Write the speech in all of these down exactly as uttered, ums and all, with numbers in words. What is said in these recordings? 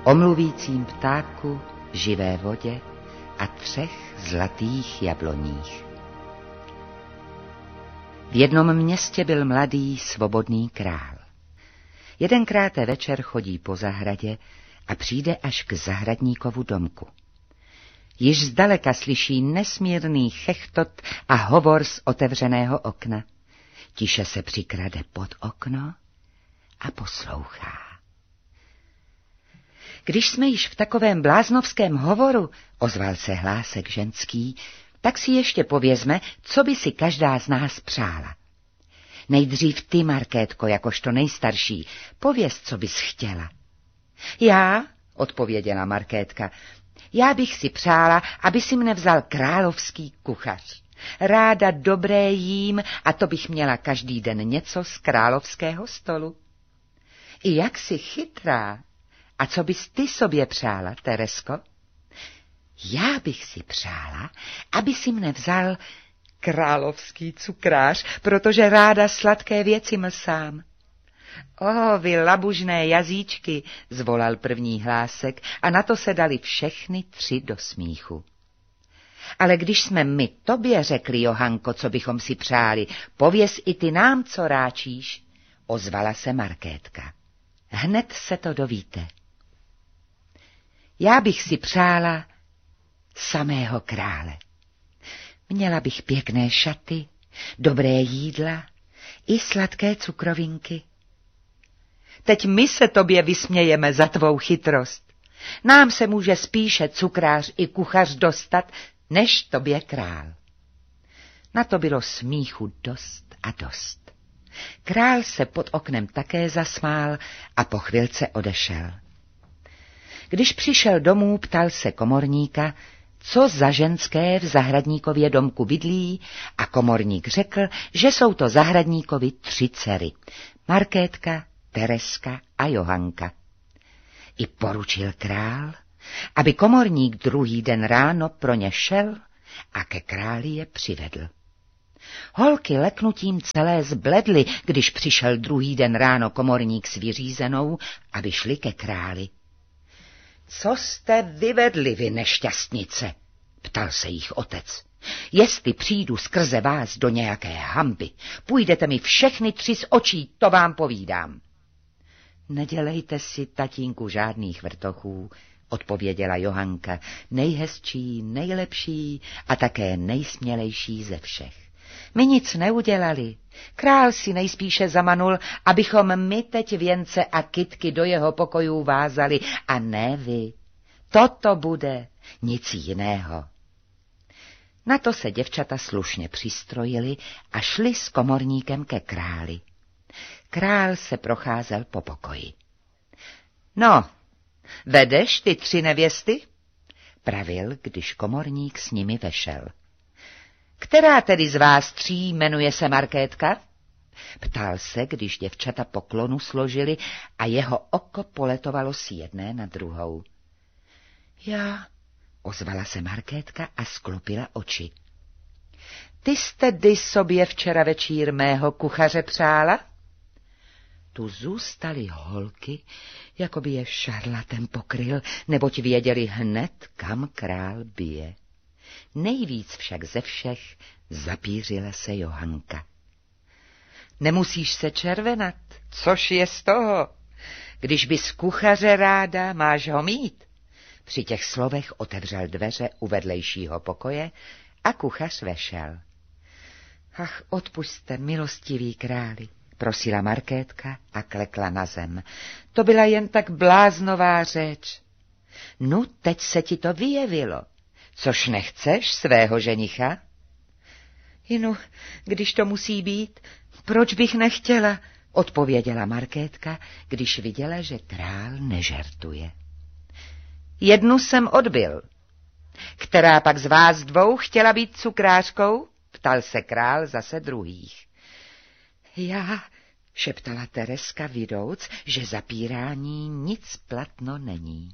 o mluvícím ptáku, živé vodě a třech zlatých jabloních. V jednom městě byl mladý, svobodný král. Jedenkrát večer chodí po zahradě a přijde až k zahradníkovu domku. Již zdaleka slyší nesmírný chechtot a hovor z otevřeného okna. Tiše se přikrade pod okno a poslouchá. Když jsme již v takovém bláznovském hovoru, ozval se hlásek ženský, tak si ještě povězme, co by si každá z nás přála. Nejdřív ty, Markétko, jakožto nejstarší, pověz, co bys chtěla. Já, odpověděla Markétka, já bych si přála, aby si mne vzal královský kuchař. Ráda dobré jím a to bych měla každý den něco z královského stolu. I jak jsi chytrá. A co bys ty sobě přála, Teresko? Já bych si přála, aby si mne vzal královský cukrář, protože ráda sladké věci mlsám. O, vy labužné jazyčky, zvolal první hlásek a na to se dali všechny tři do smíchu. Ale když jsme my tobě řekli, Johanko, co bychom si přáli, pověz i ty nám, co ráčíš, ozvala se Markétka. Hned se to dovíte. Já bych si přála samého krále. Měla bych pěkné šaty, dobré jídla i sladké cukrovinky. Teď my se tobě vysmějeme za tvou chytrost. Nám se může spíše cukrář i kuchař dostat, než tobě král. Na to bylo smíchu dost a dost. Král se pod oknem také zasmál a po chvilce odešel. Když přišel domů, ptal se komorníka, co za ženské v zahradníkově domku bydlí, a komorník řekl, že jsou to zahradníkovi tři dcery, Markétka, Tereska a Johanka. I poručil král, aby komorník druhý den ráno pro ně šel a ke králi je přivedl. Holky leknutím celé zbledly, když přišel druhý den ráno komorník s vyřízenou a vyšli ke králi. Co jste vyvedli, vy nešťastnice? Ptal se jich otec. Jestli přijdu skrze vás do nějaké hanby, půjdete mi všechny tři z očí, to vám povídám. Nedělejte si, tatínku, žádných vrtochů, odpověděla Johanka, nejhezčí, nejlepší a také nejsmělejší ze všech. My nic neudělali. Král si nejspíše zamanul, abychom my teď věnce a kytky do jeho pokojů vázali, a ne vy. Toto bude, nic jiného. Na to se děvčata slušně přistrojili a šli s komorníkem ke králi. Král se procházel po pokoji. No, vedeš ty tři nevěsty? Pravil, když komorník s nimi vešel. Která tedy z vás tří jmenuje se Markétka? Ptal se, když děvčata poklonu složili a jeho oko poletovalo z jedné na druhou. Já, ozvala se Markétka a sklopila oči. Ty jste dy sobě včera večír mého kuchaře přála? Tu zůstaly holky, jako by je šarlatem pokryl, neboť věděli hned, kam král bije. Nejvíc však ze všech zapířila se Johanka. Nemusíš se červenat, což je z toho? Když bys kuchaře ráda, máš ho mít. Při těch slovech otevřel dveře u vedlejšího pokoje a kuchař vešel. Ach, odpusťte, milostivý králi, prosila Markétka a klekla na zem. To byla jen tak bláznová řeč. No, teď se ti to vyjevilo. Což nechceš svého ženicha? Jinu, když to musí být, proč bych nechtěla, odpověděla Markétka, když viděla, že král nežertuje. Jednu jsem odbyl. Která pak z vás dvou chtěla být cukrářkou? Ptal se král zase druhých. Já, šeptala Tereska, vidouc, že zapírání nic platno není.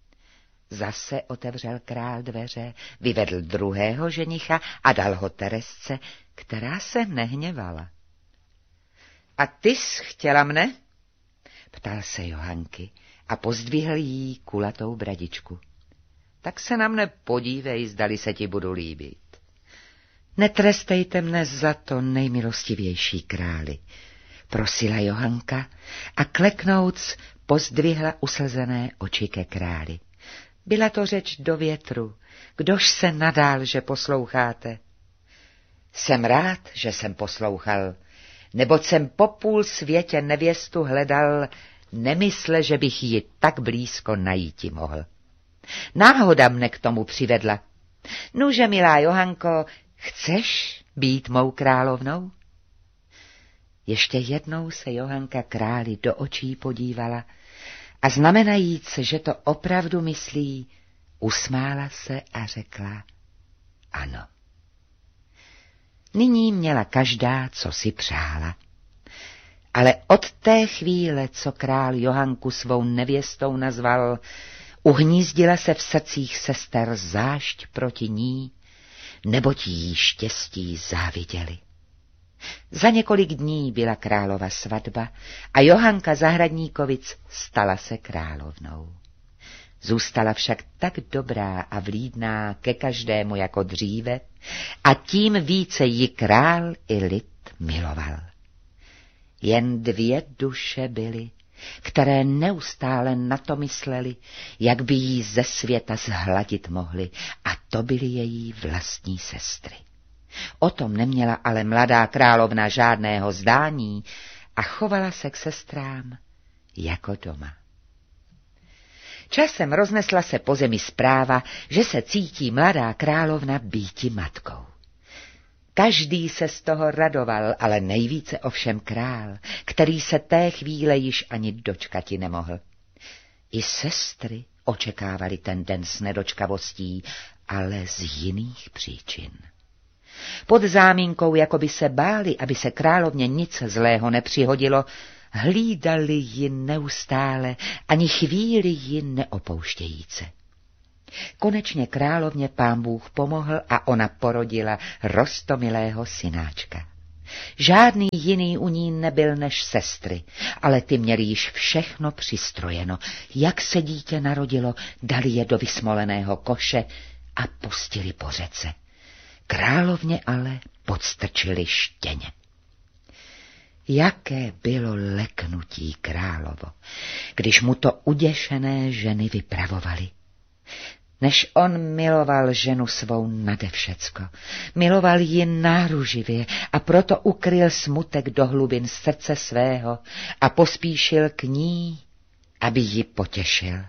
Zase otevřel král dveře, vyvedl druhého ženicha a dal ho Teresce, která se nehněvala. A ty jsi chtěla mne? Ptal se Johanky a pozdvihl jí kulatou bradičku. Tak se na mne podívej, zdali se ti budu líbit. Netrestejte mne za to, nejmilostivější králi, prosila Johanka a kleknouc pozdvihla uslzené oči ke králi. Byla to řeč do větru, kdož se nadál, že posloucháte. Jsem rád, že jsem poslouchal, neboť jsem po půl světě nevěstu hledal, nemysle, že bych ji tak blízko najíti mohl. Náhoda mne k tomu přivedla. Nuže, milá Johanko, chceš být mou královnou? Ještě jednou se Johanka králi do očí podívala a znamenajíc, že to opravdu myslí, usmála se a řekla ano. Nyní měla každá, co si přála. Ale od té chvíle, co král Johanku svou nevěstou nazval, uhnízdila se v srdcích sester zášť proti ní, neboť jí štěstí záviděli. Za několik dní byla králova svatba a Johanka Zahradníkovic stala se královnou. Zůstala však tak dobrá a vlídná ke každému jako dříve a tím více ji král i lid miloval. Jen dvě duše byly, které neustále na to mysleli, jak by jí ze světa zhladit mohly, a to byly její vlastní sestry. O tom neměla ale mladá královna žádného zdání a chovala se k sestrám jako doma. Časem roznesla se po zemi zpráva, že se cítí mladá královna býti matkou. Každý se z toho radoval, ale nejvíce ovšem král, který se té chvíle již ani dočkati nemohl. I sestry očekávali ten den s nedočkavostí, ale z jiných příčin. Pod záminkou, jako by se báli, aby se královně nic zlého nepřihodilo, hlídali ji neustále, ani chvíli ji neopouštějíce. Konečně královně pán Bůh pomohl a ona porodila roztomilého synáčka. Žádný jiný u ní nebyl než sestry, ale ty měly již všechno přistrojeno. Jak se dítě narodilo, dali je do vysmoleného koše a pustili po řece. Královně ale podstrčili štěně. Jaké bylo leknutí královo, když mu to uděšené ženy vypravovali. Než on miloval ženu svou nade všecko, miloval ji náruživě a proto ukryl smutek do hlubin srdce svého a pospíšil k ní, aby ji potěšil.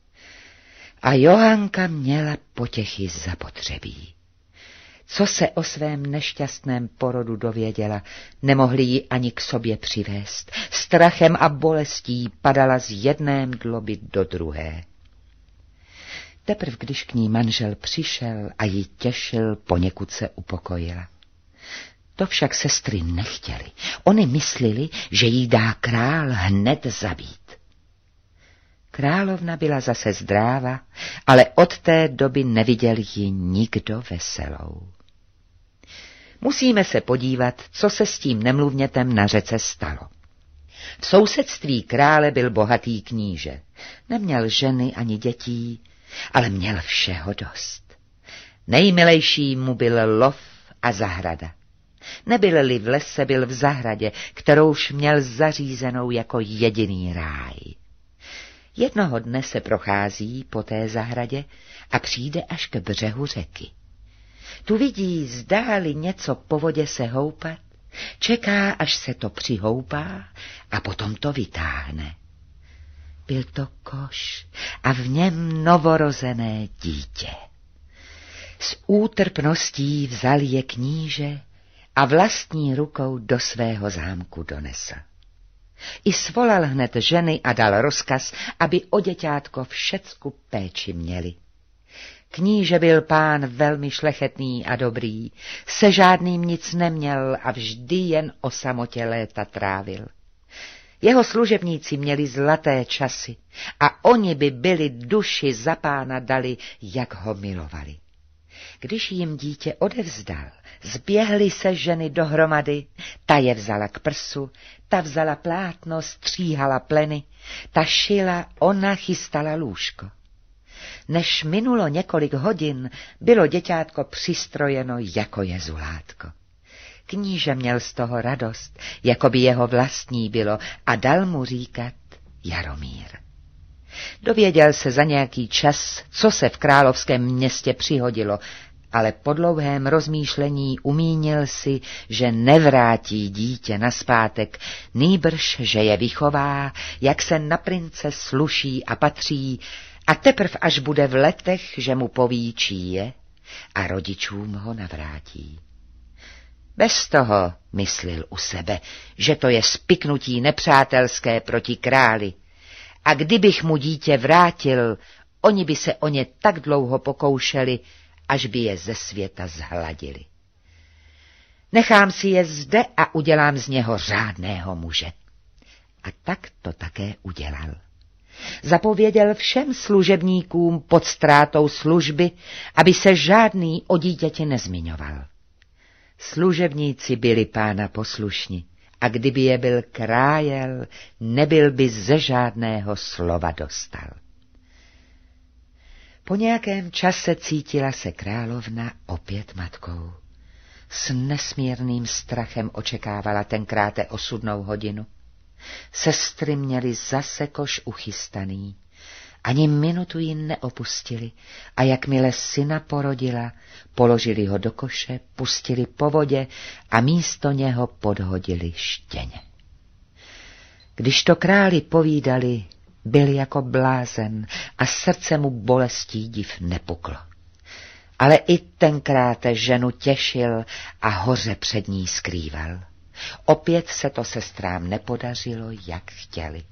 A Johanka měla potěchy zapotřebí. Co se o svém nešťastném porodu dověděla, nemohli ji ani k sobě přivést. Strachem a bolestí padala z jedné mdloby do druhé. Teprv když k ní manžel přišel a ji těšil, poněkud se upokojila. To však sestry nechtěly. Oni myslili, že jí dá král hned zabít. Královna byla zase zdráva, ale od té doby neviděl ji nikdo veselou. Musíme se podívat, co se s tím nemluvnětem na řece stalo. V sousedství krále byl bohatý kníže. Neměl ženy ani dětí, ale měl všeho dost. Nejmilejší mu byl lov a zahrada. Nebyl-li v lese, byl v zahradě, kterouž měl zařízenou jako jediný ráj. Jednoho dne se prochází po té zahradě a přijde až k břehu řeky. Tu vidí zdáli něco po vodě se houpat, čeká, až se to přihoupá a potom to vytáhne. Byl to koš a v něm novorozené dítě. S útrpností vzal je kníže a vlastní rukou do svého zámku donesl. I svolal hned ženy a dal rozkaz, aby o děťátko všecku péči měli. Kníže byl pán velmi šlechetný a dobrý, se žádným nic neměl a vždy jen o samotě léta trávil. Jeho služebníci měli zlaté časy a oni by byli duši za pána dali, jak ho milovali. Když jim dítě odevzdal, zběhly se ženy dohromady, ta je vzala k prsu, ta vzala plátno, stříhala pleny, ta šila, ona chystala lůžko. Než minulo několik hodin, bylo děťátko přistrojeno jako jezulátko. Kníže měl z toho radost, jako by jeho vlastní bylo, a dal mu říkat Jaromír. Dověděl se za nějaký čas, co se v královském městě přihodilo, ale po dlouhém rozmýšlení umínil si, že nevrátí dítě nazpátek, nýbrž, že je vychová, jak se na prince sluší a patří, a teprv až bude v letech, že mu poví, čí je, a rodičům ho navrátí. Bez toho myslil u sebe, že to je spiknutí nepřátelské proti králi, a kdybych mu dítě vrátil, oni by se o ně tak dlouho pokoušeli, až by je ze světa zhladili. Nechám si je zde a udělám z něho řádného muže. A tak to také udělal. Zapověděl všem služebníkům pod ztrátou služby, aby se žádný o dítěti nezmiňoval. Služebníci byli pána poslušni, a kdyby je byl krájel, nebyl by ze žádného slova dostal. Po nějakém čase cítila se královna opět matkou. S nesmírným strachem očekávala tenkráte osudnou hodinu. Sestry měly zase koš uchystaný. Ani minutu ji neopustili a jakmile syna porodila, položili ho do koše, pustili po vodě a místo něho podhodili štěně. Když to králi povídali, byl jako blázen a srdce mu bolestí div nepuklo. Ale i tenkrát ženu těšil a hoře před ní skrýval. Opět se to sestrám nepodařilo, jak chtěli.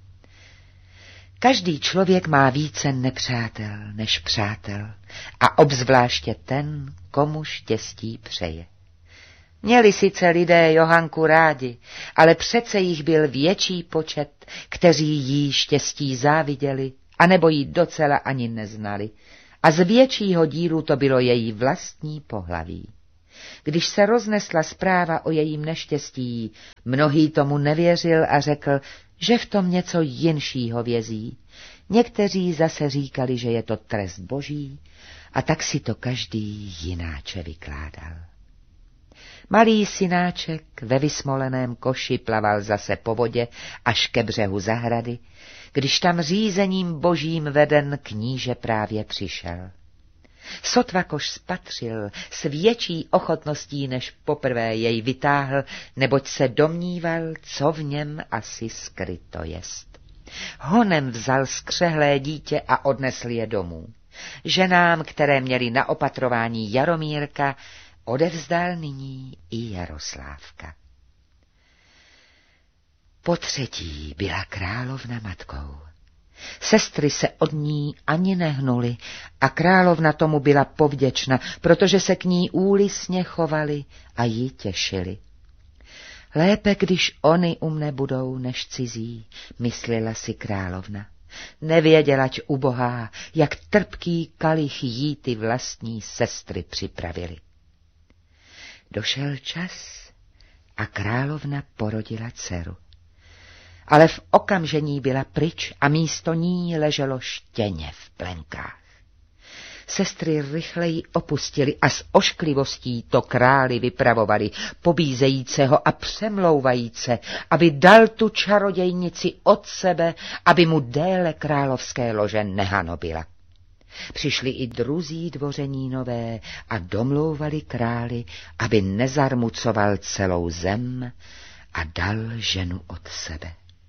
Každý člověk má více nepřátel než přátel a obzvláště ten, komu štěstí přeje. Měli sice lidé Johanku rádi, ale přece jich byl větší počet, kteří jí štěstí záviděli, anebo jí docela ani neznali, a z většího dílu to bylo její vlastní pohlaví. Když se roznesla zpráva o jejím neštěstí, mnohý tomu nevěřil a řekl, že v tom něco jinšího vězí. Někteří zase říkali, že je to trest boží, a tak si to každý jináče vykládal. Malý synáček ve vysmoleném koši plaval zase po vodě až ke břehu zahrady, když tam řízením božím veden kníže právě přišel. Sotva koš spatřil, s větší ochotností než poprvé jej vytáhl, neboť se domníval, co v něm asi skryto jest. Honem vzal skřehlé dítě a odnesl je domů. Ženám, které měly na opatrování Jaromírka, odevzdal nyní i Jaroslávka. Potřetí byla královna matkou. Sestry se od ní ani nehnuly a královna tomu byla povděčna, protože se k ní úlisně chovali a ji těšili. Lépe, když oni u mne budou než cizí, myslela si královna. Nevědělať ubohá, jak trpký kalich jí ty vlastní sestry připravili. Došel čas a královna porodila dceru. Ale v okamžení byla pryč a místo ní leželo štěně v plenkách. Sestry rychleji opustili a s ošklivostí to králi vypravovali, pobízejíceho a přemlouvajíce, aby dal tu čarodějnici od sebe, aby mu déle královské lože nehanobila. Přišli i druzí dvořenínové a domlouvali králi, aby nezarmucoval celou zem a dal ženu od sebe.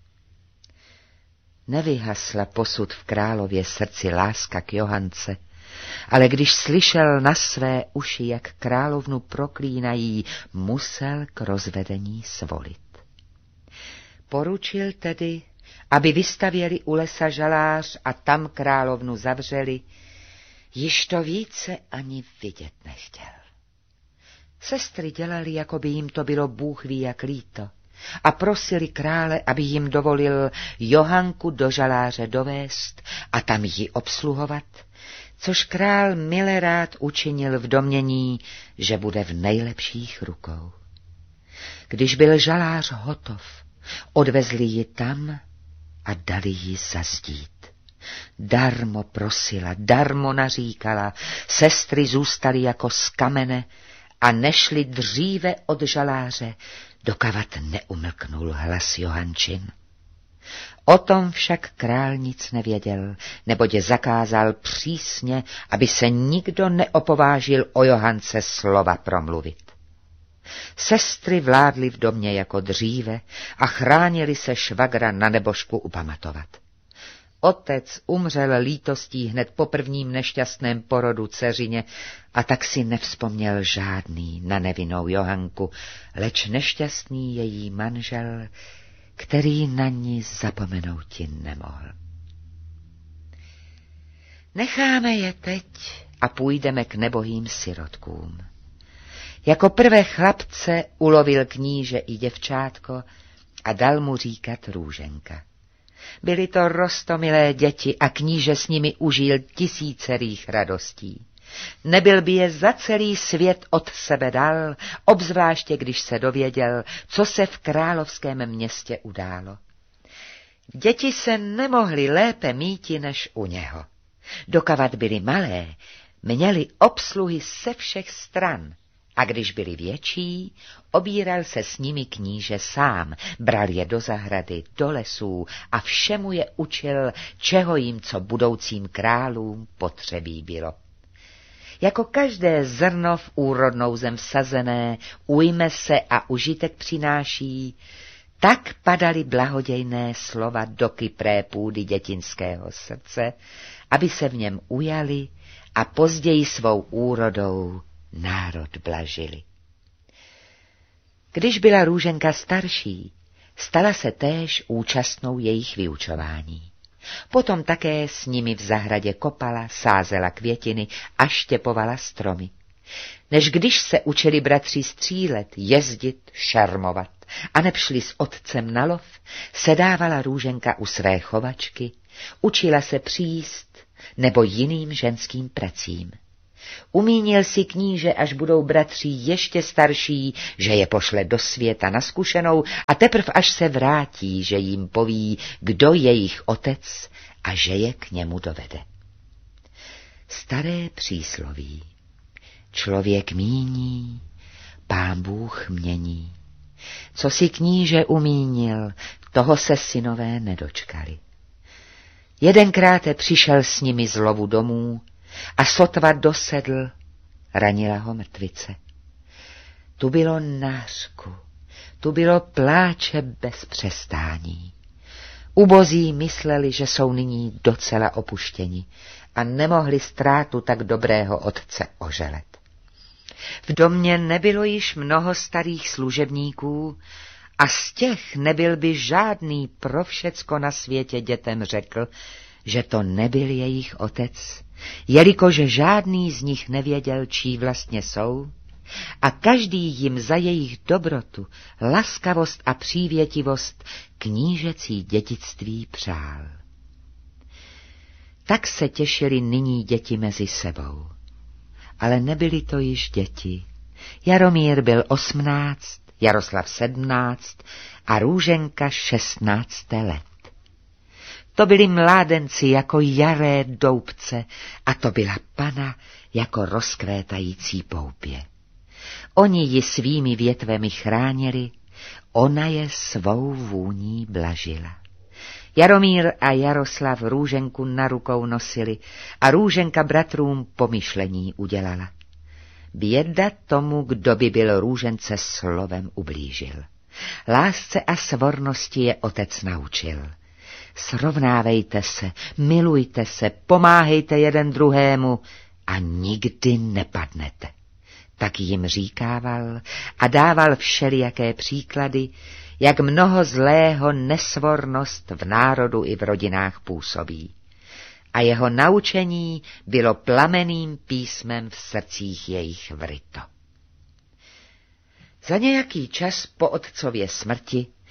Nevyhasla posud v králově srdci láska k Johance, ale když slyšel na své uši, jak královnu proklínají, musel k rozvedení svolit. Poručil tedy, aby vystavěli u lesa žalář a tam královnu zavřeli, již to více ani vidět nechtěl. Sestry dělali, jako by jim to bylo Bůh ví jak líto, a prosili krále, aby jim dovolil Johanku do žaláře dovést a tam ji obsluhovat, což král milerád učinil v domnění, že bude v nejlepších rukou. Když byl žalář hotov, odvezli ji tam a dali ji zazdít. Darmo prosila, darmo naříkala, sestry zůstaly jako z kamene a nešly dříve od žaláře, dokavat neumlknul hlas Johančin. O tom však král nic nevěděl, neboť zakázal přísně, aby se nikdo neopovážil o Johance slova promluvit. Sestry vládly v domě jako dříve a chránili se švagra na nebožku upamatovat. Otec umřel lítostí hned po prvním nešťastném porodu dceřině a tak si nevzpomněl žádný na nevinnou Johanku, leč nešťastný její manžel, který na ní zapomenouti nemohl. Necháme je teď a půjdeme k nebohým sirotkům. Jako prvé chlapce ulovil kníže i děvčátko a dal mu říkat Růženka. Byly to roztomilé děti a kníže s nimi užil tisícerých radostí. Nebyl by je za celý svět od sebe dal, obzvláště když se dověděl, co se v královském městě událo. Děti se nemohly lépe míti než u něho. Dokavat byly malé, měli obsluhy se všech stran, a když byli větší, obíral se s nimi kníže sám, bral je do zahrady, do lesů a všemu je učil, čeho jim co budoucím králům potřebí bylo. Jako každé zrno v úrodnou zem vsazené ujme se a užitek přináší, tak padaly blahodějné slova do kypré půdy dětinského srdce, aby se v něm ujali a později svou úrodou národ blažili. Když byla Růženka starší, stala se též účastnou jejich vyučování. Potom také s nimi v zahradě kopala, sázela květiny a štěpovala stromy. Než když se učili bratři střílet, jezdit, šarmovat a nepšli s otcem na lov, sedávala Růženka u své chovačky, učila se příst nebo jiným ženským pracím. Umínil si kníže, až budou bratři ještě starší, že je pošle do světa na zkušenou a teprv až se vrátí, že jim poví, kdo je jejich otec a že je k němu dovede. Staré přísloví. Člověk míní, Pán Bůh mění. Co si kníže umínil, toho se synové nedočkali. Jedenkráte přišel s nimi z lovu domů a sotva dosedl, ranila ho mrtvice. Tu bylo nářku, tu bylo pláče bez přestání. Ubozí mysleli, že jsou nyní docela opuštěni a nemohli ztrátu tak dobrého otce oželet. V domě nebylo již mnoho starých služebníků a z těch nebyl by žádný pro všecko na světě dětem řekl, že to nebyl jejich otec, jelikož žádný z nich nevěděl, čí vlastně jsou, a každý jim za jejich dobrotu, laskavost a přívětivost knížecí dědictví přál. Tak se těšili nyní děti mezi sebou. Ale nebyly to již děti. Jaromír byl osmnáct, Jaroslav sedmnáct a Růženka šestnácté let. To byli mládenci jako jaré doubce a to byla pana jako rozkvétající poupě. Oni ji svými větvemi chránili, ona je svou vůní blažila. Jaromír a Jaroslav Růženku na rukou nosili a Růženka bratrům pomyšlení udělala. Běda tomu, kdo by byl Růžence slovem ublížil. Lásce a svornosti je otec naučil. Srovnávejte se, milujte se, pomáhejte jeden druhému a nikdy nepadnete. Tak jim říkával a dával všelijaké příklady, jak mnoho zlého nesvornost v národu i v rodinách působí. A jeho naučení bylo plameným písmem v srdcích jejich vryto. Za nějaký čas po otcově smrti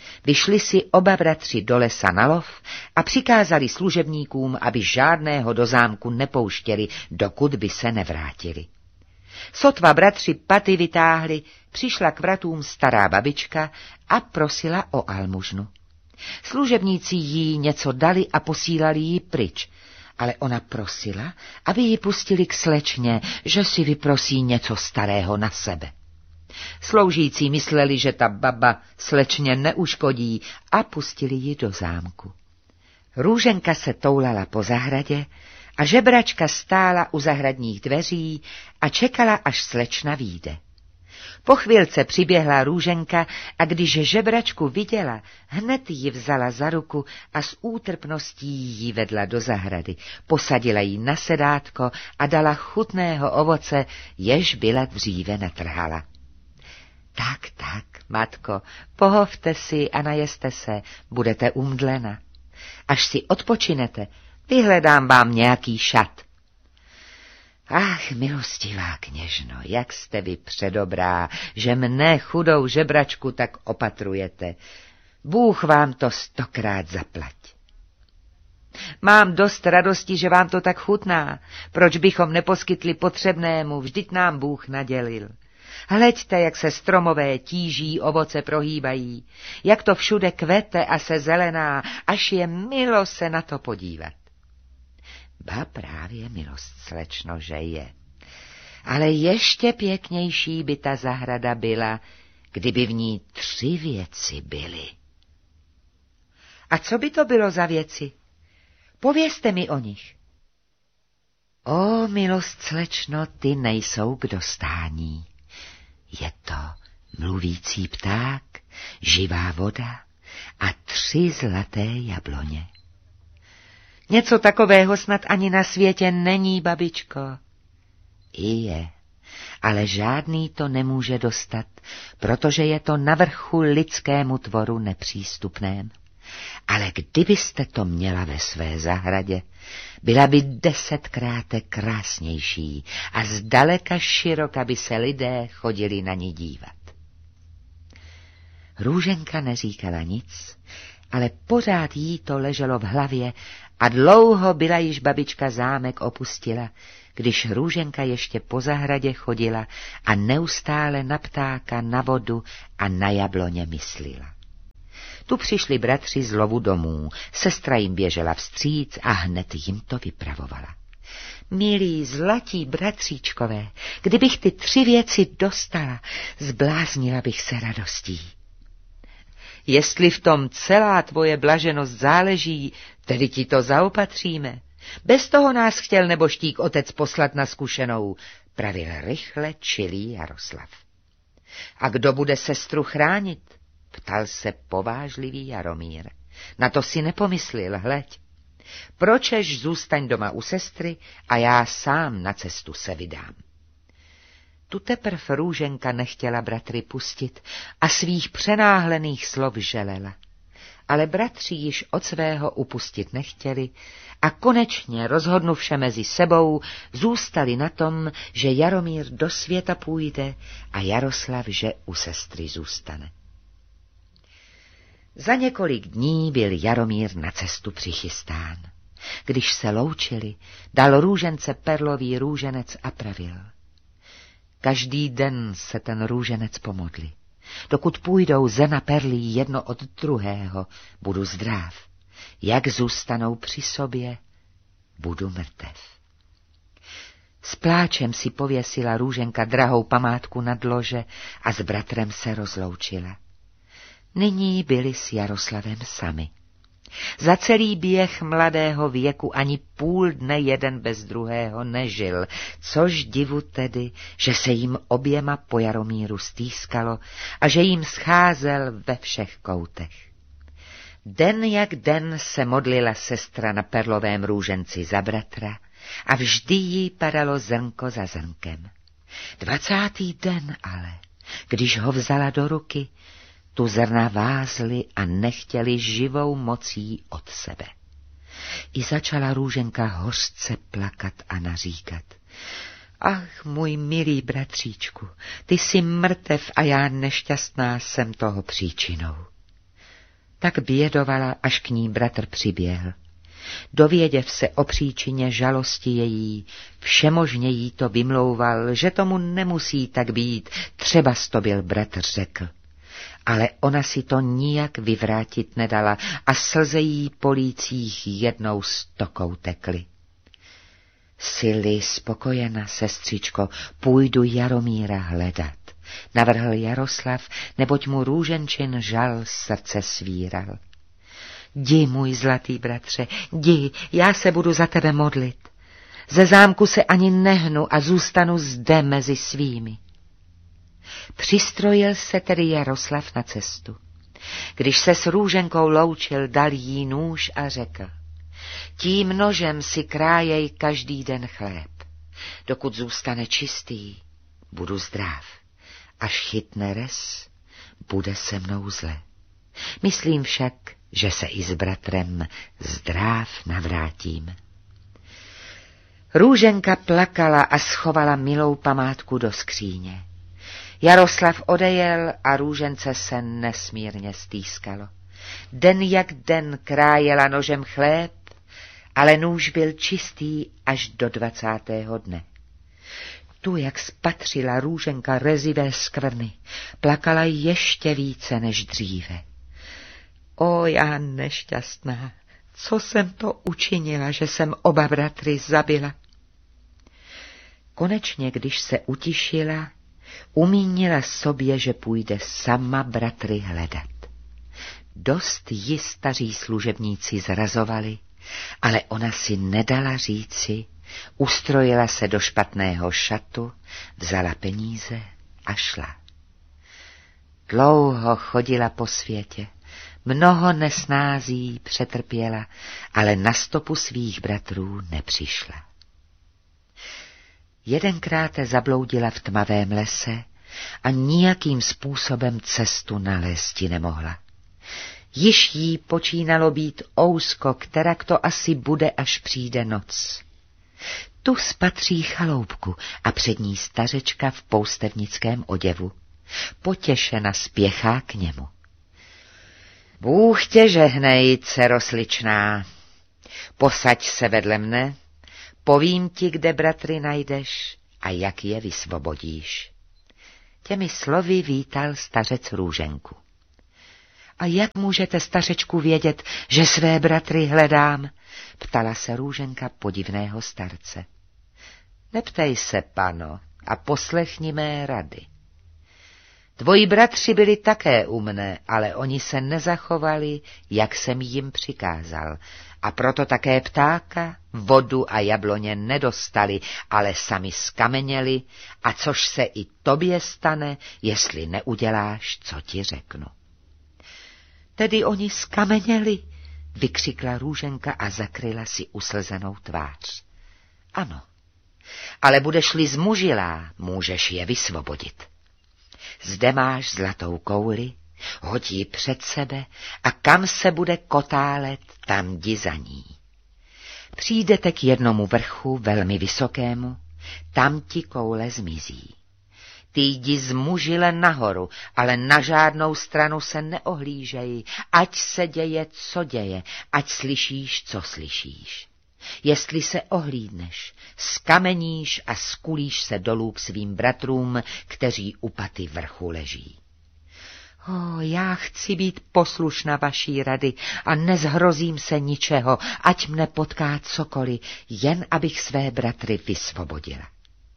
Vyšli si oba bratři do lesa na lov a přikázali služebníkům, aby žádného do zámku nepouštěli, dokud by se nevrátili. Sotva bratři paty vytáhli, přišla k vratům stará babička a prosila o almužnu. Služebníci jí něco dali a posílali ji pryč, ale ona prosila, aby ji pustili k slečně, že si vyprosí něco starého na sebe. Sloužící mysleli, že ta baba slečně neuškodí a pustili ji do zámku. Růženka se toulala po zahradě a žebračka stála u zahradních dveří a čekala, až slečna vyjde. Po chvilce přiběhla Růženka a když žebračku viděla, hned ji vzala za ruku a s útrpností ji vedla do zahrady. Posadila ji na sedátko a dala chutného ovoce, jež byla dříve netrhala. Tak, tak, matko, pohovte si a najeste se, budete umdlena. Až si odpočinete, vyhledám vám nějaký šat. Ach, milostivá kněžno, jak jste vy předobrá, že mne chudou žebračku tak opatrujete. Bůh vám to stokrát zaplať. Mám dost radosti, že vám to tak chutná. Proč bychom neposkytli potřebnému, vždyť nám Bůh nadělil. Hleďte, jak se stromové tíží, ovoce prohýbají, jak to všude kvete a se zelená, až je milo se na to podívat. Ba právě milost, slečno, že je. Ale ještě pěknější by ta zahrada byla, kdyby v ní tři věci byly. A co by to bylo za věci? Povězte mi o nich. O, milost, slečno, ty nejsou k dostání. Je to mluvící pták, živá voda a tři zlaté jabloně. Něco takového snad ani na světě není, babičko. I je, ale žádný to nemůže dostat, protože je to na vrchu lidskému tvoru nepřístupném. Ale kdybyste to měla ve své zahradě, byla by desetkrát krásnější a zdaleka široka by se lidé chodili na ní dívat. Růženka neříkala nic, ale pořád jí to leželo v hlavě a dlouho byla již babička zámek opustila, když Růženka ještě po zahradě chodila a neustále na ptáka, na vodu a na jabloně myslela. Tu přišli bratři z lovu domů, sestra jim běžela vstříc a hned jim to vypravovala. Milí zlatí bratříčkové, kdybych ty tři věci dostala, zbláznila bych se radostí. Jestli v tom celá tvoje blaženost záleží, tedy ti to zaopatříme. Bez toho nás chtěl neboštík otec poslat na zkušenou, pravil rychle čilý Jaroslav. A kdo bude sestru chránit? Ptal se povážlivý Jaromír. Na to si nepomyslil, hleď. Pročež zůstaň doma u sestry a já sám na cestu se vydám. Tu teprv Růženka nechtěla bratry pustit a svých přenáhlených slov želela. Ale bratři již od svého upustit nechtěli a konečně rozhodnuvše mezi sebou zůstali na tom, že Jaromír do světa půjde a Jaroslav, že u sestry zůstane. Za několik dní byl Jaromír na cestu přichystán. Když se loučili, dal Růžence perlový růženec a pravil. Každý den se ten růženec pomodli. Dokud půjdou zena perlí jedno od druhého, budu zdrav. Jak zůstanou při sobě, budu mrtev. S pláčem si pověsila Růženka drahou památku nad lože a s bratrem se rozloučila. Nyní byli s Jaroslavem sami. Za celý běh mladého věku ani půl dne jeden bez druhého nežil, což divu tedy, že se jim oběma po Jaromíru stýskalo a že jim scházel ve všech koutech. Den jak den se modlila sestra na perlovém růženci za bratra a vždy jí padalo zrnko za zrnkem. Dvacátý den ale, když ho vzala do ruky, tu zrna vázly a nechtěli živou mocí od sebe. I začala Růženka hořce plakat a naříkat. Ach, můj milý bratříčku, ty jsi mrtev a já nešťastná jsem toho příčinou. Tak bědovala, až k ní bratr přiběhl. Dověděv se o příčině žalosti její, všemožně jí to vymlouval, že tomu nemusí tak být, třeba to byl bratr řekl. Ale ona si to nijak vyvrátit nedala a slze jí po lících jednou stokou tekly. Jsi-li spokojena, sestřičko, půjdu Jaromíra hledat, navrhl Jaroslav, neboť mu Růženčin žal srdce svíral. Jdi, můj zlatý bratře, jdi, já se budu za tebe modlit. Ze zámku se ani nehnu a zůstanu zde mezi svými. Přistrojil se tedy Jaroslav na cestu. Když se s Růženkou loučil, dal jí nůž a řekl: tím nožem si krájej každý den chléb. Dokud zůstane čistý, budu zdrav. Až chytne res, bude se mnou zle. Myslím však, že se i s bratrem zdráv navrátím. Růženka plakala a schovala milou památku do skříně. Jaroslav odejel a Růžence se nesmírně stýskalo. Den jak den krájela nožem chléb, ale nůž byl čistý až do dvacátého dne. Tu, jak spatřila Růženka rezivé skvrny, plakala ještě více než dříve. O, já nešťastná, co jsem to učinila, že jsem oba bratry zabila? Konečně, když se utišila, umínila sobě, že půjde sama bratry hledat. Dost ji staří služebníci zrazovali, ale ona si nedala říci, ustrojila se do špatného šatu, vzala peníze a šla. Dlouho chodila po světě, mnoho nesnází přetrpěla, ale na stopu svých bratrů nepřišla. Jedenkrát zabloudila v tmavém lese a nijakým způsobem cestu nalézti nemohla. Již jí počínalo být ousko, kterak to asi bude, až přijde noc. Tu spatří chaloupku a před ní stařečka v poustevnickém oděvu. Potěšena spěchá k němu. Bůh tě žehnej, dcero sličná, posaď se vedle mne, povím ti, kde bratry najdeš a jak je vysvobodíš. Těmi slovy vítal stařec Růženku. A jak můžete, stařečku, vědět, že své bratry hledám? Ptala se Růženka podivného starce. Neptej se, pano, a poslechni mé rady. Tvoji bratři byli také umné, ale oni se nezachovali, jak jsem jim přikázal, a proto také ptáka, vodu a jabloně nedostali, ale sami skameněli, a což se i tobě stane, jestli neuděláš, co ti řeknu. Tedy oni skameněli, vykřikla Růženka a zakryla si uslzenou tvář. Ano, ale budeš-li zmužilá, můžeš je vysvobodit. Zde máš zlatou kouli, hoď ji před sebe a kam se bude kotálet, tam jdi za ní. Přijdete k jednomu vrchu, velmi vysokému, tam ti koule zmizí. Ty jdi zmužile nahoru, ale na žádnou stranu se neohlížej, ať se děje, co děje, ať slyšíš, co slyšíš. Jestli se ohlídneš, skameníš a skulíš se dolů k svým bratrům, kteří u paty vrchu leží. O, já chci být poslušna vaší rady a nezhrozím se ničeho, ať mne potká cokoliv, jen abych své bratry vysvobodila.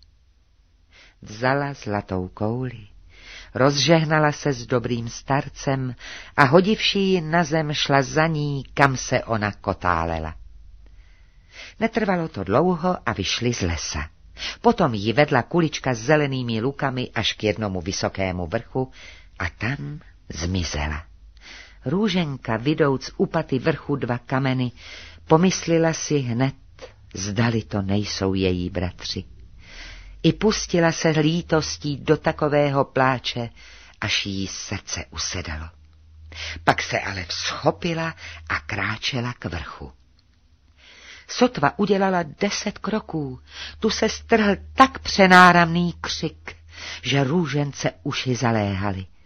Vzala zlatou kouli, rozžehnala se s dobrým starcem a hodivši ji na zem šla za ní, kam se ona kotálela. Netrvalo to dlouho a vyšli z lesa. Potom jí vedla kulička s zelenými lukami až k jednomu vysokému vrchu a tam zmizela. Růženka, vidouc u paty vrchu dva kameny, pomyslela si hned, zdali to nejsou její bratři. I pustila se lítostí do takového pláče, až jí srdce usedalo. Pak se ale vzchopila a kráčela k vrchu. Sotva udělala deset kroků, tu se strhl tak přenáramný křik, že Růžence uši zaléhaly.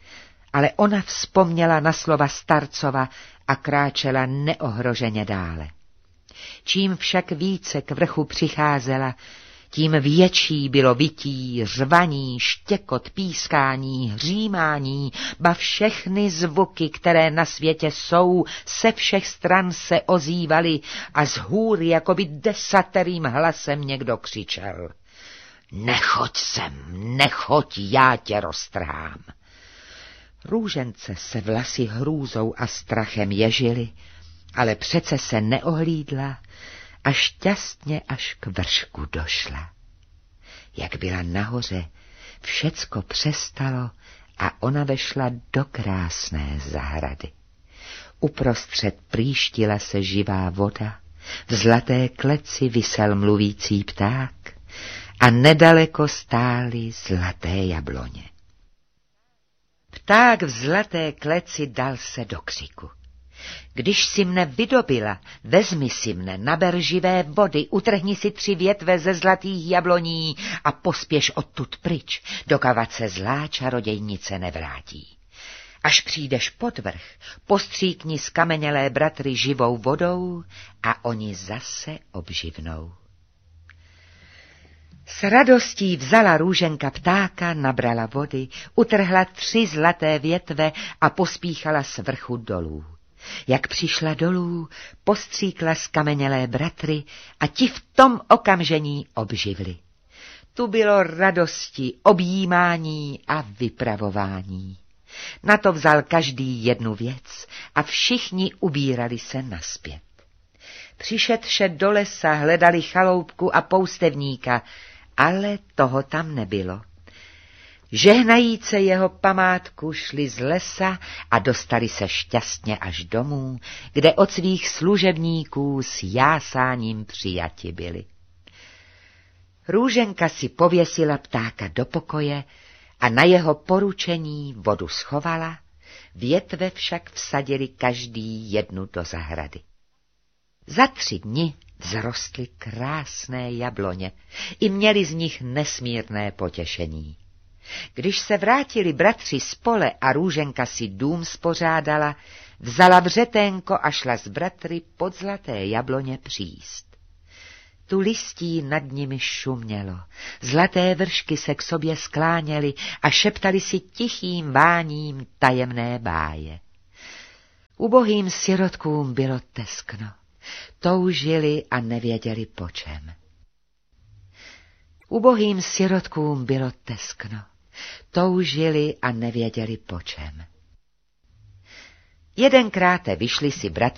ale ona vzpomněla na slova starcova a kráčela neohroženě dále. Čím však více k vrchu přicházela, tím větší bylo vytí, řvaní, štěkot, pískání, hřímání, ba všechny zvuky, které na světě jsou, se všech stran se ozývaly a z hůry jakoby desaterým hlasem někdo křičel. Nechoď sem, nechoď, já tě roztrhám. Růžence se vlasy hrůzou a strachem ježily, ale přece se neohlídla a šťastně až k vršku došla. Jak byla nahoře, všecko přestalo a ona vešla do krásné zahrady. Uprostřed prýštila se živá voda, v zlaté kleci visel mluvící pták a nedaleko stály zlaté jabloně. Pták v zlaté kleci dal se do křiku. Když si mne vydobila, vezmi si mne, naber živé vody, utrhni si tři větve ze zlatých jabloní a pospěš odtud pryč, dokavat se zlá čarodějnice nevrátí. Až přijdeš pod vrch, postříkni skamenělé bratry živou vodou a oni zase obživnou. S radostí vzala Růženka ptáka, nabrala vody, utrhla tři zlaté větve a pospíchala z vrchu dolů. Jak přišla dolů, postříkla skamenělé bratry a ti v tom okamžení obživli. Tu bylo radosti, objímání a vypravování. Na to vzal každý jednu věc a všichni ubírali se naspět. Přišedše do lesa hledali chaloupku a poustevníka, ale toho tam nebylo. Žehnajíce jeho památku šli z lesa a dostali se šťastně až domů, kde od svých služebníků s jásáním přijati byli. Růženka si pověsila ptáka do pokoje a na jeho poručení vodu schovala, větve však vsadili každý jednu do zahrady. Za tři dny vzrostly krásné jabloně, i měli z nich nesmírné potěšení. Když se vrátili bratři z pole a Růženka si dům spořádala, vzala vřeténko a šla s bratry pod zlaté jabloně příst. Tu listí nad nimi šumělo, zlaté vršky se k sobě skláněly a šeptali si tichým váním tajemné báje. Ubohým sirotkům bylo teskno, toužili a nevěděli po čem. Ubohým sirotkům bylo teskno, toužili a nevěděli po čem. Jedenkrát vyšli si bratři